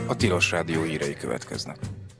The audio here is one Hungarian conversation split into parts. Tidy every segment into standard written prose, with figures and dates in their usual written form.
A Tilos Rádió hírei következnek.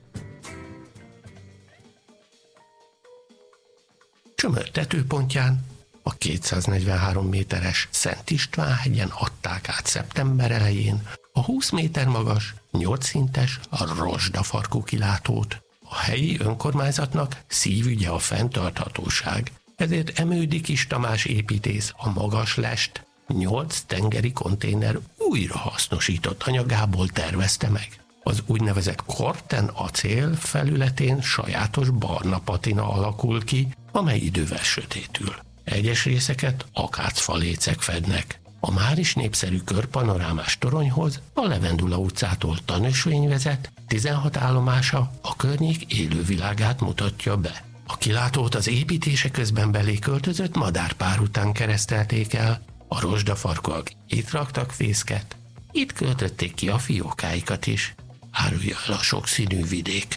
Csömör tetőpontján, a 243 méteres Szent István-hegyen adták át szeptember elején a 20 méter magas, 8 szintes a rozsdafarkú kilátót. A helyi önkormányzatnak szívügye a fenntarthatóság, ezért Emődi Kis Tamás építész a magas lest 8 tengeri konténer újrahasznosított anyagából tervezte meg. Az úgynevezett korten acél felületén sajátos barna patina alakul ki, amely idővel sötétül. Egyes részeket akácfalécek fednek. A már is népszerű körpanorámás toronyhoz a Levendula utcától tanösvény vezet, 16 állomása a környék élővilágát mutatja be. A kilátót az építése közben belé költözött madárpár után keresztelték el, a rozsdafarkúak itt raktak fészket, itt költötték ki a fiókáikat is, árulja el a sokszínű vidék.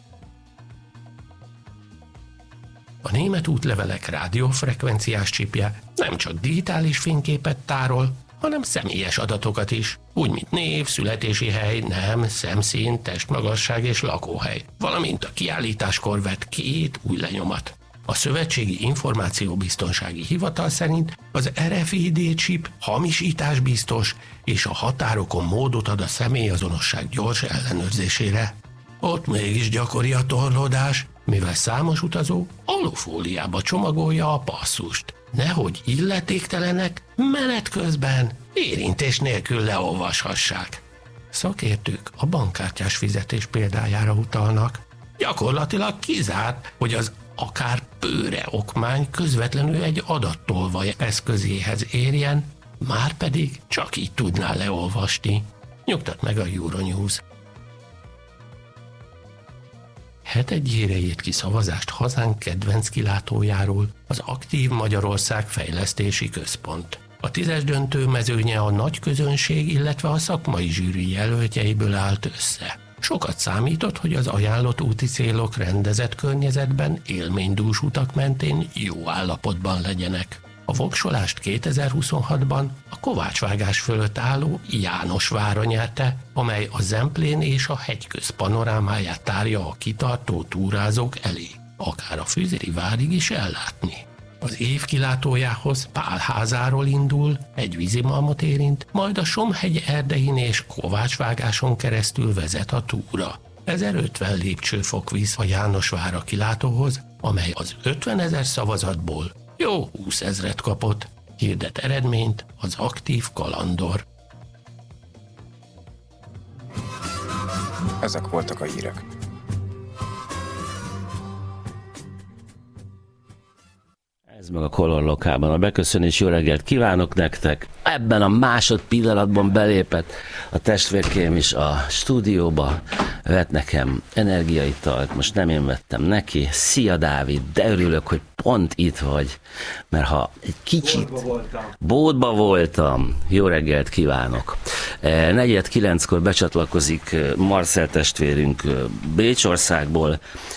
A német útlevelek rádiófrekvenciás csipje nem csak digitális fényképet tárol, hanem személyes adatokat is, úgy mint név, születési hely, nem, szemszín, testmagasság és lakóhely, valamint a kiállításkor vett 2 új lenyomat. A Szövetségi Információbiztonsági Hivatal szerint az RFID chip hamisításbiztos, és a határokon módot ad a személyazonosság gyors ellenőrzésére. Ott mégis gyakori a torlódás, mivel számos utazó alufóliába csomagolja a passzust. Nehogy illetéktelenek menet közben érintés nélkül leolvashassák. Szakértők a bankkártyás fizetés példájára utalnak. Gyakorlatilag kizárt, hogy az akár pőre okmány közvetlenül egy adattolvaj eszközéhez érjen, márpedig csak így tudná leolvasni. Nyugtat meg a Euronews. Hetedjére írt ki szavazást hazánk kedvenc kilátójáról az Aktív Magyarország Fejlesztési Központ. A 10-es döntő mezőnye a nagy közönség, illetve a szakmai zsűri jelöltjeiből állt össze. Sokat számított, hogy az ajánlott úti célok rendezett környezetben, élménydús utak mentén jó állapotban legyenek. A voksolást 2026-ban a kovácsvágás fölött álló Jánosvára nyerte, amely a Zemplén és a hegyköz panorámáját tárja a kitartó túrázók elé, akár a Füzéri várig is ellátni. Az év kilátójához Pálházáról indul, egy vízimalmot érint, majd a Somhegy erdein és Kovácsvágáson keresztül vezet a túra. 1050 lépcsőfok visz a Jánosvára kilátóhoz, amely az 50 000 szavazatból jó 20 000 kapott, hirdet eredményt az Aktív Kalandor. Ezek voltak a hírek. Ez meg a Color Lokálban a beköszönés. Jó reggelt kívánok nektek! Ebben a másodpillanatban belépett a testvérkém is a stúdióba, vett nekem energiaitalt, most nem én vettem neki. Szia Dávid, de örülök, hogy pont itt vagy, mert ha egy kicsit... Bódba voltam. Jó reggelt kívánok! 4:09-kor becsatlakozik Marcel testvérünk Bécsországból,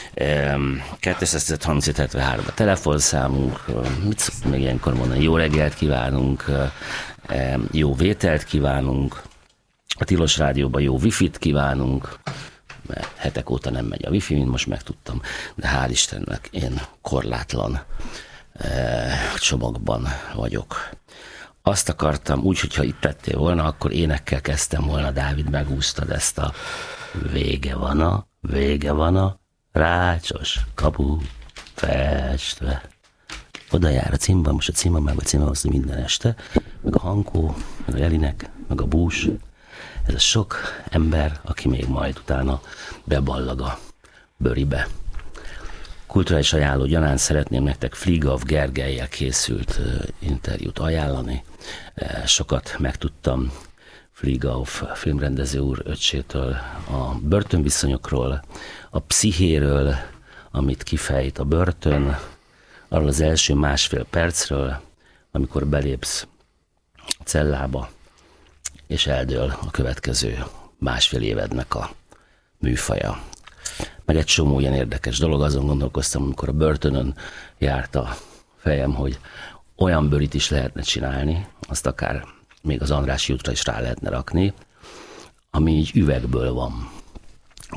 237 a telefonszámunk, mit szoktunk még ilyenkor mondani, jó reggelt kívánunk, jó vételt kívánunk, a Tilos Rádióban jó wifi-t kívánunk, mert hetek óta nem megy a wifi, mint most megtudtam, de hál' Istennek én korlátlan csomagban vagyok. Azt akartam úgy, hogyha itt tettél volna, akkor énekkel kezdtem volna, Dávid, megúsztad ezt a vége van a rácsos kapu festve. Oda jár a cimba, most a cimba meg a cimba az minden este, meg a Hankó, meg a Jelinek, meg a Bús. Ez a sok ember, aki még majd utána beballag a bőribe. Kulturális ajánló gyanánt szeretném nektek Fligav Gergellyel készült interjút ajánlani. Sokat megtudtam Fligav filmrendező úr öccsétől a börtönviszonyokról, a pszichéről, amit kifejt a börtön, arról az első 1,5 percről, amikor belépsz a cellába, és eldől a következő 1,5 évednek a műfaja. Meg egy csomó ilyen érdekes dolog, azon gondolkoztam, amikor a börtönön járt a fejem, hogy olyan bőrit is lehetne csinálni, azt akár még az Andrássy útra is rá lehetne rakni, ami így üvegből van.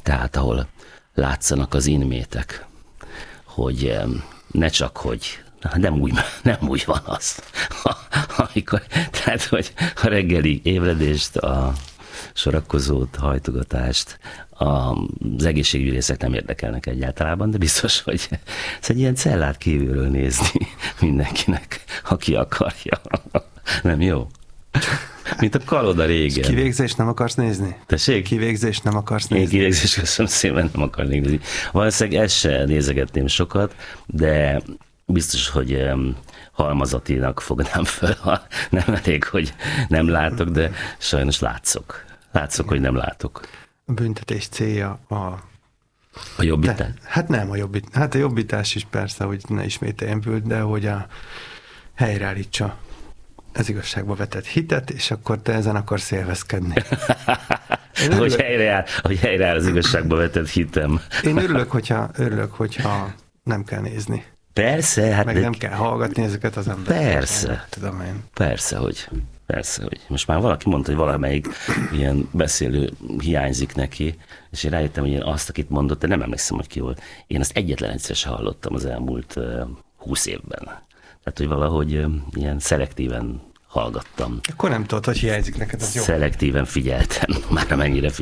Tehát ahol látszanak az inmétek, hogy ne csak, hogy nem úgy van az. Amikor, tehát, hogy a reggeli ébredést, a sorakozót, hajtogatást, az egészségügyi részek nem érdekelnek egyáltalán, de biztos, hogy ez egy ilyen cellát kívülről nézni mindenkinek, aki akarja. Nem jó? Mint a kaloda régen. Kivégzést nem akarsz nézni? Tessék? Kivégzést nem akarsz nézni? Én kivégzést köszönöm szépen, nem akarnék nézni. Valószínűleg ezt se nézegetném sokat, de biztos, hogy halmazatinak fognám föl, ha nem elég, hogy nem látok, de sajnos látszok. Látszok, hogy nem látok. A büntetés célja A jobbítás? Hát nem a jobbítás. Hát a jobbítás is persze, hogy ne ismételjen bűnt, de hogy a helyreállítsa az igazságba vetett hitet, és akkor te ezen akarsz élvezkedni. Hogy helyreáll az igazságba vetett hitem. Én örülök, hogyha nem kell nézni. Persze. Hát meg nem kell hallgatni ezeket az embereket. Persze. Tudom én. Persze, hogy. Most már valaki mondta, hogy valamelyik ilyen beszélő hiányzik neki, és én rájöttem, hogy én azt, akit mondott, de nem emlékszem, hogy ki volt. Én azt egyetlen egyszer sem hallottam az elmúlt 20 évben. Tehát, hogy valahogy ilyen szelektíven hallgattam. Akkor nem tudod, hogy hiányzik neked, az jó. Szelektíven figyeltem, már amennyire figyeltem.